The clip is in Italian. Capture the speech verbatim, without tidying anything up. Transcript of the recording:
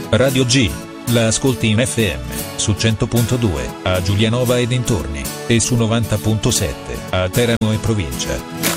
Radio G. La ascolti in F M su cento punto due a Giulianova e dintorni e su novanta punto sette a Teramo e provincia.